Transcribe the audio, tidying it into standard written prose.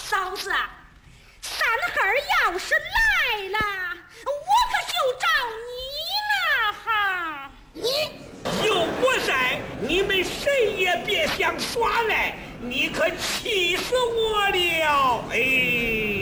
嫂子，三孩要是来了，我可就找你了哈。 你有我在，你们谁也别想耍赖，你可气死我了！哎。